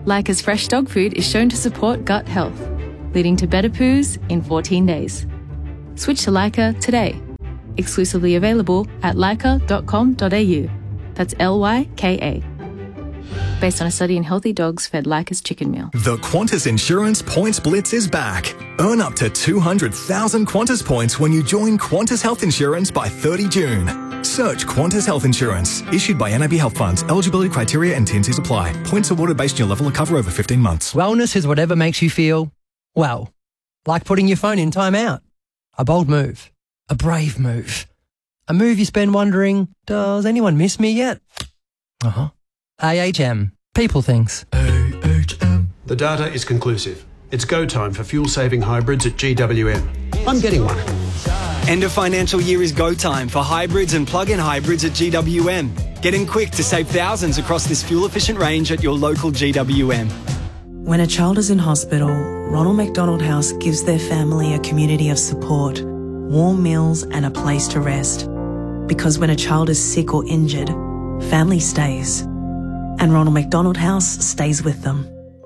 Leica's fresh dog food is shown to support gut health, leading to better poos in 14 days. Switch to Leica today. Exclusively available at leica.com.au. That's Lyka. Based on a study in healthy dogs fed Leica's chicken meal. The Qantas Insurance Points Blitz is back. Earn up to 200,000 Qantas points when you join Qantas Health Insurance by 30 June. Search Qantas Health Insurance. Issued by NAB Health Funds. Eligibility criteria and T&Cs apply. Points awarded based on your level of cover over 15 months. Wellness is whatever makes you feel, well, like putting your phone in time out. A bold move. A brave move. A move you spend wondering, does anyone miss me yet? AHM. People things. AHM. The data is conclusive. It's go time for fuel-saving hybrids at GWM. I'm getting one. End of financial year is go time for hybrids and plug-in hybrids at GWM. Get in quick to save thousands across this fuel-efficient range at your local GWM. When a child is in hospital, Ronald McDonald House gives their family a community of support, warm meals and a place to rest. Because when a child is sick or injured, family stays. And Ronald McDonald House stays with them.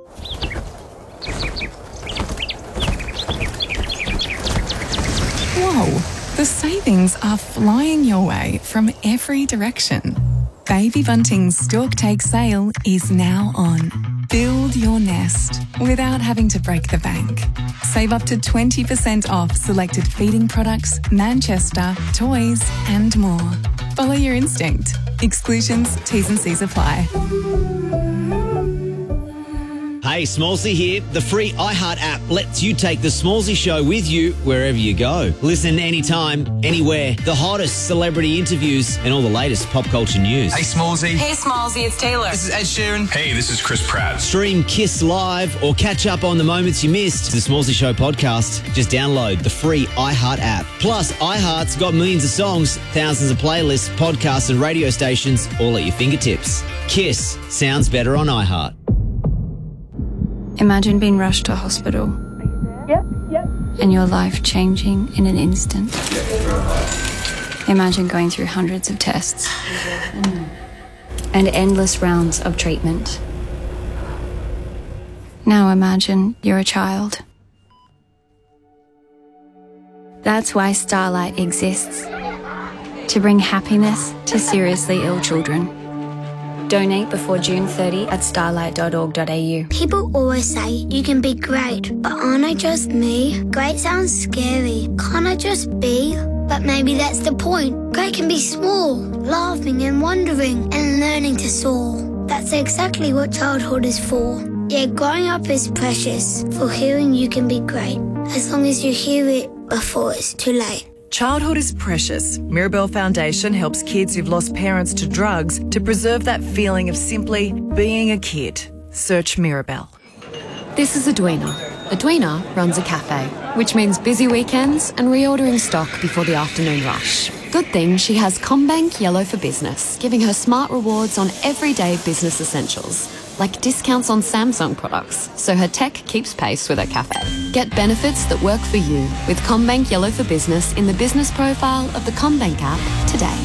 Whoa, the savings are flying your way from every direction. Baby Bunting's Stork Take sale is now on. Build your nest without having to break the bank. Save up to 20% off selected feeding products, Manchester, toys and more. Follow your instinct. Exclusions, T's and C's apply. Hey, Smallsy here. The free iHeart app lets you take the Smallsy show with you wherever you go. Listen anytime, anywhere. The hottest celebrity interviews and all the latest pop culture news. Hey, Smallsy. Hey, Smallsy, it's Taylor. This is Ed Sheeran. Hey, this is Chris Pratt. Stream Kiss Live or catch up on the moments you missed. The Smallsy Show podcast. Just download the free iHeart app. Plus, iHeart's got millions of songs, thousands of playlists, podcasts and radio stations all at your fingertips. Kiss sounds better on iHeart. Imagine being rushed to hospital. Yep. And your life changing in an instant. Imagine going through hundreds of tests. And endless rounds of treatment. Now imagine you're a child. That's why Starlight exists. To bring happiness to seriously ill children. Donate before June 30 at starlight.org.au. People always say you can be great, but aren't I just me? Great sounds scary. Can't I just be? But maybe that's the point. Great can be small, laughing and wondering and learning to soar. That's exactly what childhood is for. Yeah, growing up is precious. For hearing you can be great, as long as you hear it before it's too late. Childhood is precious. Mirabelle Foundation helps kids who've lost parents to drugs to preserve that feeling of simply being a kid. Search Mirabelle. This is Edwina. Edwina runs a cafe, which means busy weekends and reordering stock before the afternoon rush. Good thing she has CommBank Yellow for Business, giving her smart rewards on everyday business essentials, like discounts on Samsung products, so her tech keeps pace with her cafe. Get benefits that work for you with CommBank Yellow for Business in the business profile of the CommBank app today.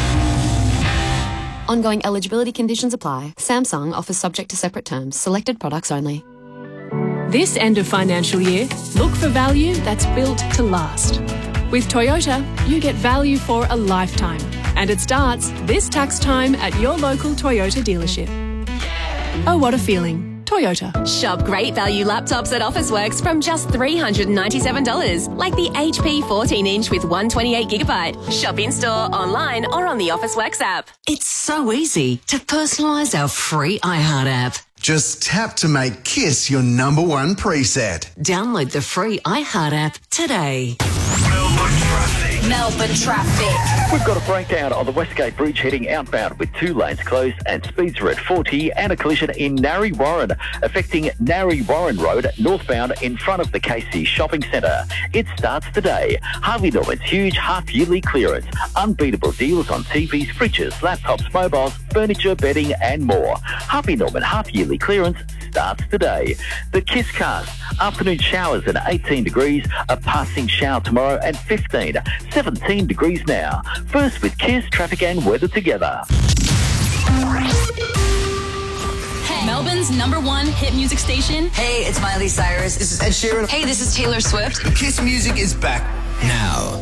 Ongoing eligibility conditions apply. Samsung offers subject to separate terms. Selected products only. This end of financial year, look for value that's built to last. With Toyota, you get value for a lifetime, and it starts this tax time at your local Toyota dealership. Oh, what a feeling. Toyota. Shop great value laptops at Officeworks from just $397, like the HP 14-inch with 128GB. Shop in-store, online or on the Officeworks app. It's so easy to personalise our free iHeart app. Just tap to make Kiss your #1 preset. Download the free iHeart app today. Melbourne traffic. We've got a breakdown on the Westgate Bridge heading outbound with 2 lanes closed and speeds are at 40, and a collision in Narre Warren affecting Narre Warren Road northbound in front of the KC Shopping Centre. It starts today. Harvey Norman's huge half-yearly clearance. Unbeatable deals on TVs, fridges, laptops, mobiles, furniture, bedding and more. Harvey Norman half-yearly clearance starts today. The Kiss Cast. Afternoon showers at 18 degrees. A passing shower tomorrow at 15. 17 degrees now. First with Kiss, traffic and weather together. Melbourne's #1 hit music station. Hey, it's Miley Cyrus. This is Ed Sheeran. Hey, this is Taylor Swift. Kiss Music is back. Now,